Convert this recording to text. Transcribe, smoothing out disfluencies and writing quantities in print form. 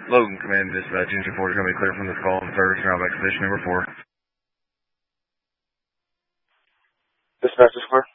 Logan Command Dispatch, Engine 4 is going to be clear from this call and service around back to position number 4. Dispatch is clear.